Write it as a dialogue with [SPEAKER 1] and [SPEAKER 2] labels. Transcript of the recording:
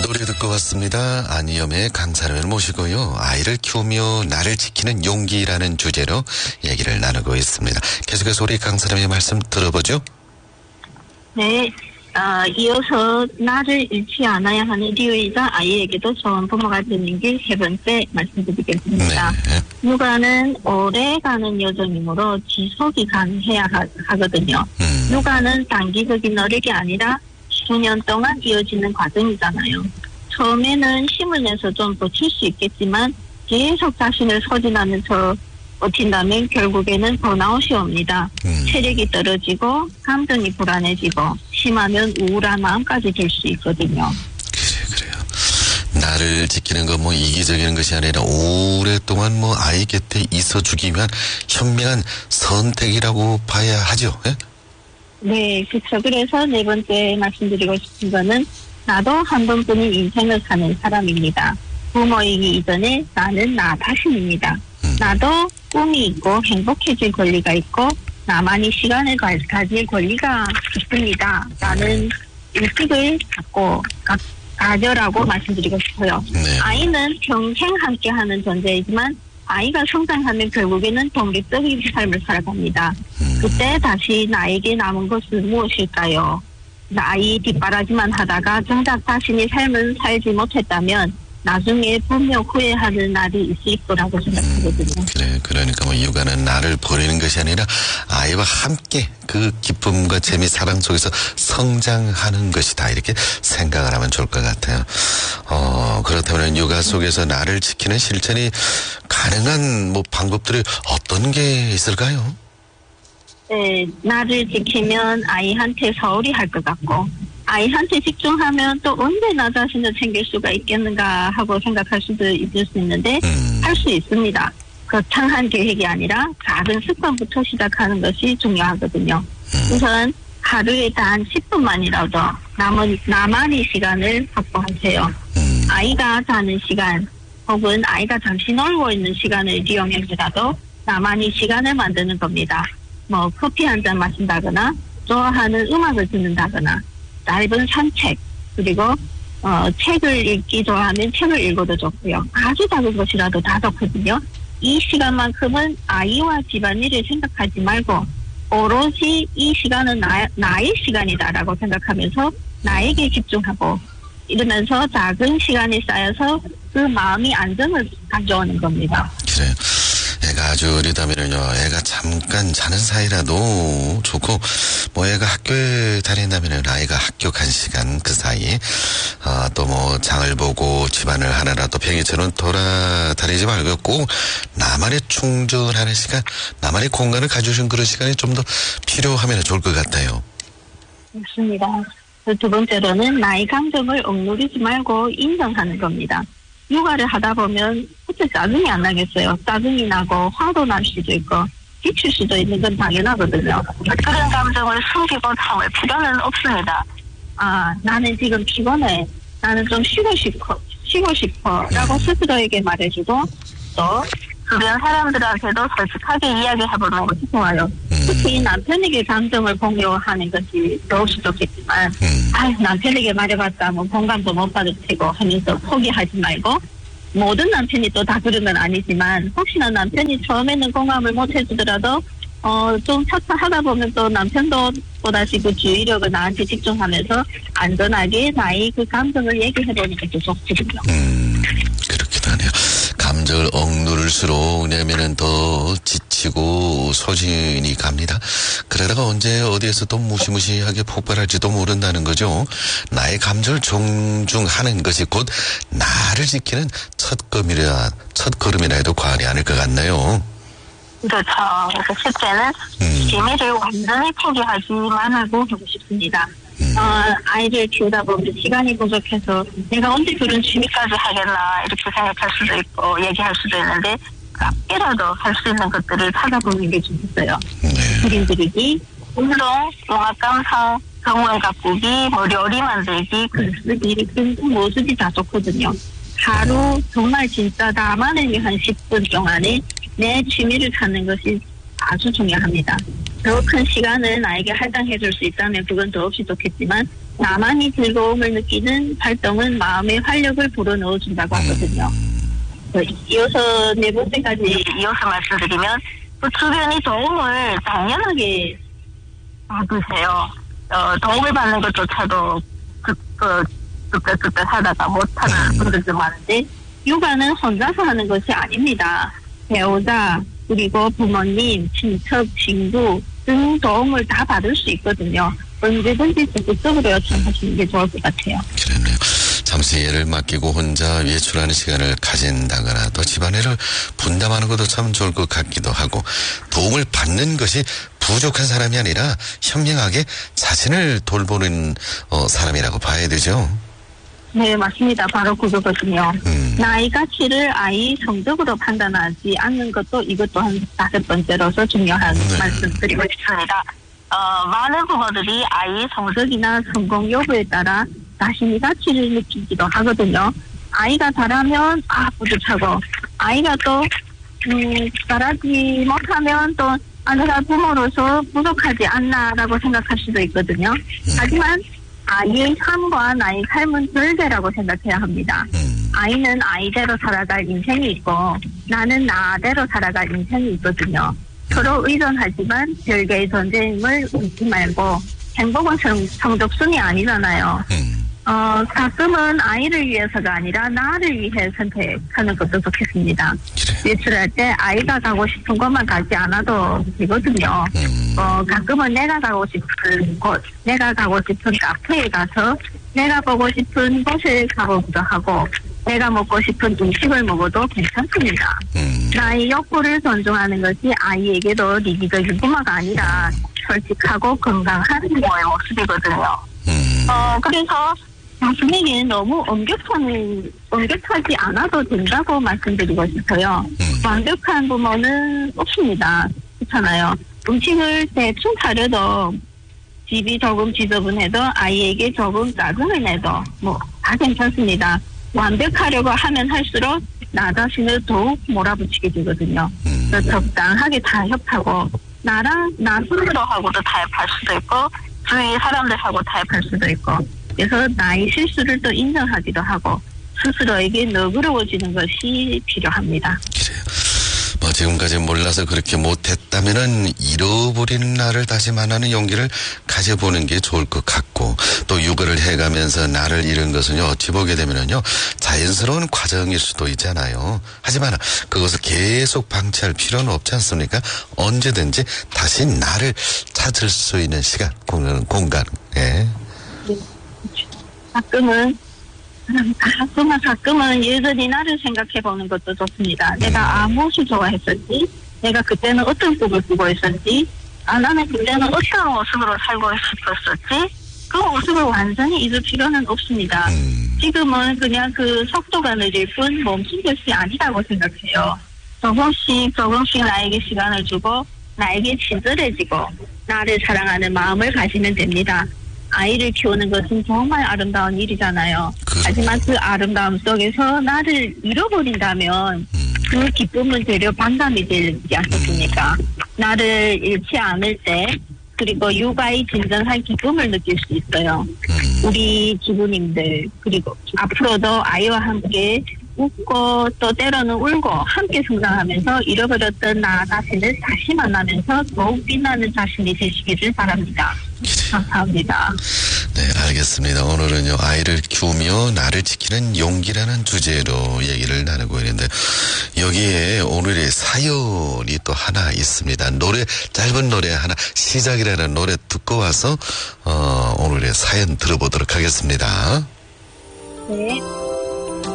[SPEAKER 1] 노래 듣고 왔습니다. 안희염의 강사를 모시고요. 아이를 키우며 나를 지키는 용기라는 주제로 얘기를 나누고 있습니다. 계속해서 우리 강사님의 말씀 들어보죠.
[SPEAKER 2] 네, 이어서 나를 잃지 않아야 하는 이유이자 아이에게도 좋은 부모가 되는 길 세 번째 말씀드리겠습니다.
[SPEAKER 1] 네.
[SPEAKER 2] 육아는 오래가는 여정이므로 지속이 가능해야 하거든요. 육아는 단기적인 노력이 아니라 수년 동안 이어지는 과정이잖아요. 처음에는 힘을 내서 좀 버틸 수 있겠지만 계속 자신을 소진하면서 버틴다면 결국에는 번아웃이 옵니다. 체력이 떨어지고 감정이 불안해지고 심하면 우울한 마음까지 들 수 있거든요.
[SPEAKER 1] 그래요. 나를 지키는 건 뭐 이기적인 것이 아니라 오랫동안 뭐 아이 곁에 있어주기 위한 현명한 선택이라고 봐야 하죠. 예?
[SPEAKER 2] 네, 그렇죠. 그래서 네 번째 말씀드리고 싶은 거는 나도 한 번뿐인 인생을 사는 사람입니다. 부모이기 이전에 나는 나 자신입니다. 나도 꿈이 있고 행복해질 권리가 있고 나만이 시간을 가질 권리가 있습니다. 라는 인식을 갖고 가져라고 말씀드리고 싶어요.
[SPEAKER 1] 네.
[SPEAKER 2] 아이는 평생 함께하는 존재이지만 아이가 성장하면 결국에는 독립적인 삶을 살아갑니다. 그때 다시 나에게 남은 것은 무엇일까요? 아이 뒷바라지만 하다가 정작 자신이 삶을 살지 못했다면 나중에 분명 후회하는 날이 있을 거라고 생각하거든요.
[SPEAKER 1] 그래, 그러니까 뭐 육아는 나를 버리는 것이 아니라 아이와 함께 그 기쁨과 재미, 사랑 속에서 성장하는 것이다. 이렇게 생각을 하면 좋을 것 같아요. 그렇다면 육아 속에서 나를 지키는 실천이 가능한 뭐 방법들이 어떤 게 있을까요?
[SPEAKER 2] 네, 나를 지키면 아이한테 서울이 할 것 같고 아이한테 집중하면 또 언제 나 자신을 챙길 수가 있겠는가 하고 생각할 수도 있을 수 있는데 할 수 있습니다. 거창한 계획이 아니라 작은 습관부터 시작하는 것이 중요하거든요. 우선 하루에 단 10분만이라도 나만의 시간을 확보하세요. 아이가 자는 시간 혹은 아이가 잠시 놀고 있는 시간을 이용해서라도 나만의 시간을 만드는 겁니다. 뭐 커피 한 잔 마신다거나 좋아하는 음악을 듣는다거나 짧은 산책 그리고 책을 읽기 좋아하면 책을 읽어도 좋고요. 아주 작은 것이라도 다 좋거든요. 이 시간만큼은 아이와 집안일을 생각하지 말고 오로지 이 시간은 나의 시간이다라고 생각하면서 나에게 집중하고 이러면서 작은 시간이 쌓여서 그 마음이 안정을 가져오는 겁니다.
[SPEAKER 1] 그래요. 애가 아주 어리다면은요, 애가 잠깐 자는 사이라도 좋고, 뭐 애가 학교에 다닌다면은 아이가 학교 간 시간 그 사이, 또 뭐 장을 보고 집안을 하나라도 평일처럼 돌아다니지 말고 꼭 나만의 충전하는 시간, 나만의 공간을 가져주는 그런 시간이 좀 더 필요하면 좋을 것 같아요.
[SPEAKER 2] 맞습니다. 두 번째로는 나의 감정을 억누르지 말고 인정하는 겁니다. 육아를 하다 보면 어째 짜증이 안 나겠어요. 짜증이 나고 화도 날 수도 있고 지칠 수도 있는 건 당연하거든요. 그런 감정을 숨기고 참을 필요는 없습니다. 나는 지금 피곤해. 나는 좀 쉬고 싶어 라고 스스로에게 말해주고 또 주변 사람들한테도 솔직하게 이야기해보는 것이 좋아요. 특히 남편에게 감정을 공유하는 것이 더욱이 좋겠지만 남편에게 말해봤자 뭐 공감도 못 받을 테고 하면서 포기하지 말고 모든 남편이 또 다 그런 건 아니지만 혹시나 남편이 처음에는 공감을 못 해주더라도 좀 차차하다 보면 또 남편도 또다시 그 주의력을 나한테 집중하면서 안전하게 나의 그 감정을 얘기해보는 것도 좋거든요.
[SPEAKER 1] 그렇기도 하네요. 감정을 억누를수록 내면은 더 지치고 소진이 갑니다. 그러다가 언제 어디에서 또 무시무시하게 폭발할지도 모른다는 거죠. 나의 감정을 존중하는 것이 곧 나를 지키는 첫걸음이라 해도 과언이 아닐 것 같네요.
[SPEAKER 2] 그렇죠. 그래서 첫째는 재미를 완전히 포기하지 말고 하고 싶습니다. 아이를 키우다 보면 시간이 부족해서 내가 언제 그런 취미까지 하겠나 이렇게 생각할 수도 있고 얘기할 수도 있는데 작게라도 할 수 있는 것들을 찾아보는 게 좋겠어요. 그림 그리기, 운동, 음악 감상, 정원 가꾸기, 뭐 요리 만들기, 글 쓰기 그 모습이 다 좋거든요. 하루 정말 진짜 나만을 위한 10분 동안에 내 취미를 찾는 것이 아주 중요합니다. 더 큰 시간을 나에게 할당해 줄 수 있다면 그건 더없이 좋겠지만 나만이 즐거움을 느끼는 활동은 마음의 활력을 불어넣어준다고 하거든요. 이어서 네 번째까지 이어서 말씀드리면 그 주변이 도움을 당연하게 받으세요. 도움을 받는 것조차도 그때 하다가 못하는 분들도 많은데 육아는 혼자서 하는 것이 아닙니다. 배우자 그리고 부모님, 친척, 친구 등 도움을 다 받을 수 있거든요. 언제든지 적극적으로 요청하시는 게 좋을 것 같아요.
[SPEAKER 1] 그렇네요. 잠시 애를 맡기고 혼자 외출하는 시간을 가진다거나 또 집안일을 분담하는 것도 참 좋을 것 같기도 하고 도움을 받는 것이 부족한 사람이 아니라 현명하게 자신을 돌보는 사람이라고 봐야 되죠.
[SPEAKER 2] 네, 맞습니다. 바로 그거거든요. 나이 가치를 아이 성적으로 판단하지 않는 것도 이것도 한 5번째로서 중요한 말씀드리고 싶습니다. 많은 부모들이 아이 성적이나 성공 여부에 따라 자신의 가치를 느끼기도 하거든요. 아이가 잘하면 뿌듯하고 아이가 또 잘하지 못하면 또 내가 부모로서 부족하지 않나라고 생각할 수도 있거든요. 하지만 아이의 삶과 나의 삶은 별개라고 생각해야 합니다. 아이는 아이대로 살아갈 인생이 있고 나는 나대로 살아갈 인생이 있거든요. 서로 의존하지만 별개의 전쟁을 잊지 말고 행복은 성적순이 아니잖아요. 가끔은 아이를 위해서가 아니라 나를 위해 선택하는 것도 좋겠습니다. 외출할 때 아이가 가고 싶은 곳만 가지 않아도 되거든요. 가끔은 내가 가고 싶은 곳, 내가 가고 싶은 카페에 가서 내가 보고 싶은 곳에 가보기도 하고 내가 먹고 싶은 음식을 먹어도 괜찮습니다. 나의 욕구를 존중하는 것이 아이에게도 리기적인 부모가 아니라 솔직하고 건강한 부모의 모습이거든요. 그래서 당신에게 너무 엄격하지 않아도 된다고 말씀드리고 싶어요. 완벽한 부모는 없습니다. 그렇잖아요. 음식을 대충 차려도 집이 조금 지저분해도 아이에게 조금 짜증을 내도 다 괜찮습니다. 완벽하려고 하면 할수록 나 자신을 더욱 몰아붙이게 되거든요. 그래서 적당하게 타협하고 나 스스로하고도 타협할 수도 있고 주위 사람들하고 타협할 수도 있고 그래서 나의 실수를 또 인정하기도 하고 스스로에게 너그러워지는 것이 필요합니다.
[SPEAKER 1] 그래요. 지금까지 몰라서 그렇게 못했다면은 잃어버린 나를 다시 만나는 용기를 가져보는 게 좋을 것 같고 또 육아를 해가면서 나를 잃은 것은요 어찌 보게 되면은요 자연스러운 과정일 수도 있잖아요. 하지만 그것을 계속 방치할 필요는 없지 않습니까? 언제든지 다시 나를 찾을 수 있는 시간, 공간. 예.
[SPEAKER 2] 가끔은 여전히 나를 생각해보는 것도 좋습니다. 내가 무엇을 좋아했었지? 내가 그때는 어떤 꿈을 꾸고 있었지? 나는 그때는 어떤 모습으로 살고 싶었었지? 그 모습을 완전히 잊을 필요는 없습니다. 지금은 그냥 그 속도가 느릴 뿐 멈춘 것이 아니라고 생각해요. 조금씩 나에게 시간을 주고 나에게 친절해지고 나를 사랑하는 마음을 가지면 됩니다. 아이를 키우는 것은 정말 아름다운 일이잖아요. 하지만 그 아름다움 속에서 나를 잃어버린다면 그 기쁨은 되려 반감이 되지 않겠습니까? 나를 잃지 않을 때 그리고 육아의 진정한 기쁨을 느낄 수 있어요. 우리 주부님들 그리고 앞으로도 아이와 함께 웃고 또 때로는 울고 함께 성장하면서 잃어버렸던 나 자신을 다시 만나면서 더욱 빛나는 자신이 되시기를 바랍니다. 감사합니다.
[SPEAKER 1] 네, 알겠습니다. 오늘은요, 아이를 키우며 나를 지키는 용기라는 주제로 얘기를 나누고 있는데, 여기에 오늘의 사연이 또 하나 있습니다. 짧은 노래 하나, 시작이라는 노래 듣고 와서, 오늘의 사연 들어보도록 하겠습니다.
[SPEAKER 2] 네.